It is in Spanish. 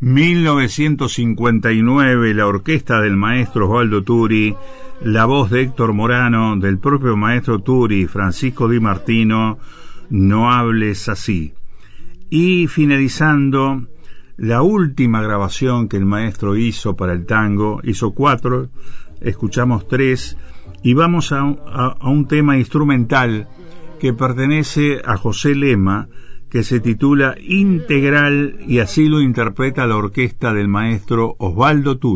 1959, la orquesta del maestro Osvaldo Turi, la voz de Héctor Morano, del propio maestro Turi, Francisco Di Martino, No hables así. Y finalizando, la última grabación que el maestro hizo para el tango, hizo 4, escuchamos 3, y vamos a un tema instrumental que pertenece a José Lema, que se titula Integral, y así lo interpreta la orquesta del maestro Osvaldo Turi.